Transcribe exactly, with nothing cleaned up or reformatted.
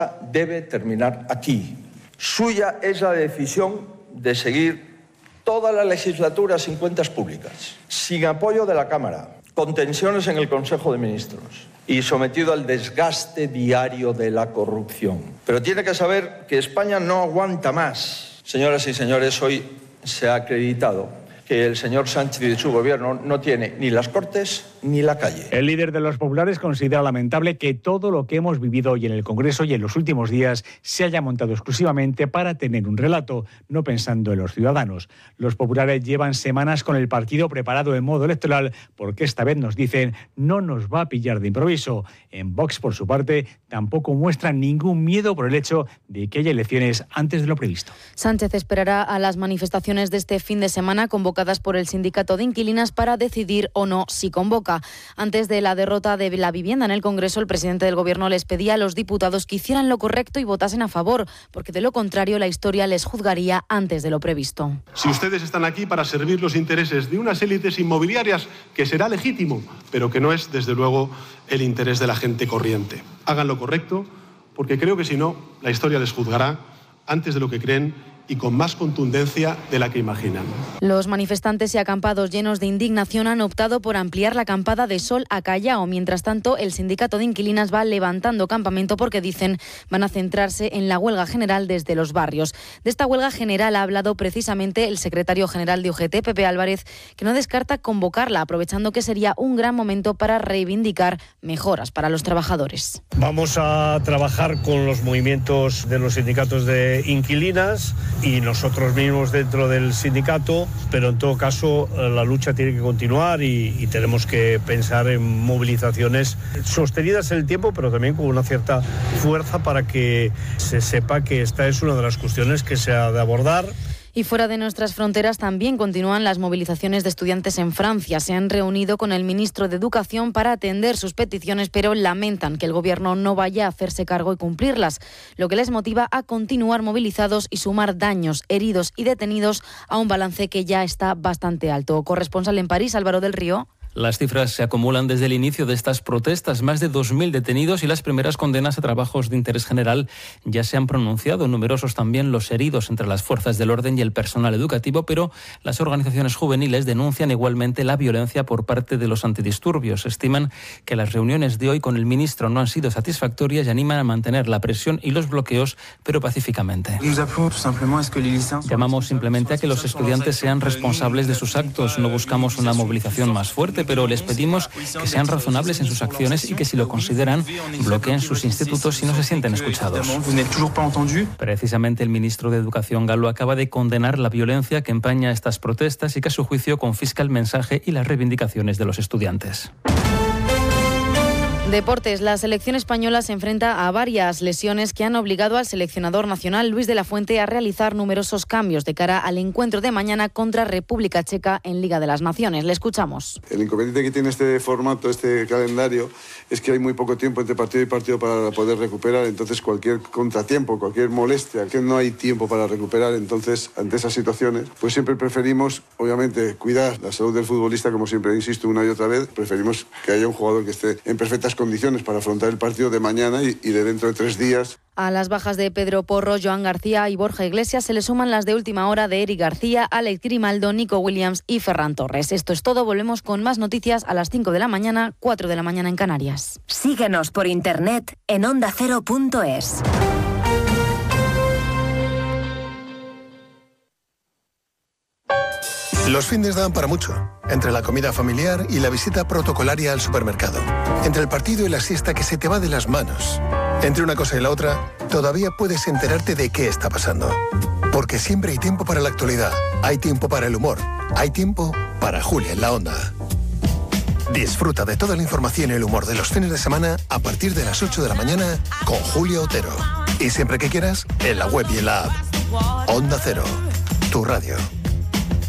debe terminar aquí. Suya es la decisión de seguir toda la legislatura sin cuentas públicas, sin apoyo de la Cámara, con tensiones en el Consejo de Ministros y sometido al desgaste diario de la corrupción. Pero tiene que saber que España no aguanta más. Señoras y señores, hoy se ha acreditado que el señor Sánchez y su gobierno no tiene ni las Cortes ni la calle. El líder de los populares considera lamentable que todo lo que hemos vivido hoy en el Congreso y en los últimos días se haya montado exclusivamente para tener un relato, no pensando en los ciudadanos. Los populares llevan semanas con el partido preparado en modo electoral porque esta vez nos dicen no nos va a pillar de improviso. En Vox, por su parte, tampoco muestran ningún miedo por el hecho de que haya elecciones antes de lo previsto. Sánchez esperará a las manifestaciones de este fin de semana convocadas por el sindicato de inquilinas para decidir o no si convoca. Antes de la derrota de la vivienda en el Congreso, el presidente del Gobierno les pedía a los diputados que hicieran lo correcto y votasen a favor, porque de lo contrario la historia les juzgaría antes de lo previsto. Si ustedes están aquí para servir los intereses de unas élites inmobiliarias, que será legítimo, pero que no es, desde luego, el interés de la gente corriente. Hagan lo correcto, porque creo que si no, la historia les juzgará antes de lo que creen y con más contundencia de la que imaginan. Los manifestantes y acampados llenos de indignación han optado por ampliar la acampada de Sol a Callao. Mientras tanto, el sindicato de inquilinas va levantando campamento porque dicen van a centrarse en la huelga general desde los barrios. De esta huelga general ha hablado precisamente el secretario general de U G T, Pepe Álvarez, que no descarta convocarla, aprovechando que sería un gran momento para reivindicar mejoras para los trabajadores. Vamos a trabajar con los movimientos de los sindicatos de inquilinas y nosotros mismos dentro del sindicato, pero en todo caso la lucha tiene que continuar y, y tenemos que pensar en movilizaciones sostenidas en el tiempo, pero también con una cierta fuerza para que se sepa que esta es una de las cuestiones que se ha de abordar. Y fuera de nuestras fronteras también continúan las movilizaciones de estudiantes en Francia. Se han reunido con el ministro de Educación para atender sus peticiones, pero lamentan que el gobierno no vaya a hacerse cargo y cumplirlas, lo que les motiva a continuar movilizados y sumar daños, heridos y detenidos a un balance que ya está bastante alto. Corresponsal en París, Álvaro del Río. Las cifras se acumulan desde el inicio de estas protestas, más de dos mil detenidos y las primeras condenas a trabajos de interés general ya se han pronunciado. Numerosos también los heridos entre las fuerzas del orden y el personal educativo, pero las organizaciones juveniles denuncian igualmente la violencia por parte de los antidisturbios. Estiman que las reuniones de hoy con el ministro no han sido satisfactorias y animan a mantener la presión y los bloqueos, pero pacíficamente. Llamamos simplemente a que los estudiantes sean responsables de sus actos. No buscamos una movilización más fuerte, pero les pedimos que sean razonables en sus acciones y que, si lo consideran, bloqueen sus institutos si no se sienten escuchados. Precisamente el ministro de Educación galo acaba de condenar la violencia que empaña estas protestas y que, a su juicio, confisca el mensaje y las reivindicaciones de los estudiantes. Deportes. La selección española se enfrenta a varias lesiones que han obligado al seleccionador nacional Luis de la Fuente a realizar numerosos cambios de cara al encuentro de mañana contra República Checa en Liga de las Naciones. Le escuchamos. El inconveniente que tiene este formato, este calendario, es que hay muy poco tiempo entre partido y partido para poder recuperar. Entonces, cualquier contratiempo, cualquier molestia, que no hay tiempo para recuperar. Entonces, ante esas situaciones, pues siempre preferimos, obviamente, cuidar la salud del futbolista, como siempre insisto una y otra vez. Preferimos que haya un jugador que esté en perfectas condiciones para afrontar el partido de mañana y, y de dentro de tres días. A las bajas de Pedro Porro, Joan García y Borja Iglesias se le suman las de última hora de Eric García, Alex Grimaldo, Nico Williams y Ferran Torres. Esto es todo. Volvemos con más noticias a las cinco de la mañana, cuatro de la mañana en Canarias. Síguenos por internet en onda cero punto es. Los findes dan para mucho. Entre la comida familiar y la visita protocolaria al supermercado. Entre el partido y la siesta que se te va de las manos. Entre una cosa y la otra, todavía puedes enterarte de qué está pasando. Porque siempre hay tiempo para la actualidad. Hay tiempo para el humor. Hay tiempo para Julia en la Onda. Disfruta de toda la información y el humor de los fines de semana a partir de las ocho de la mañana con Julia Otero. Y siempre que quieras, en la web y en la app. Onda Cero, tu radio.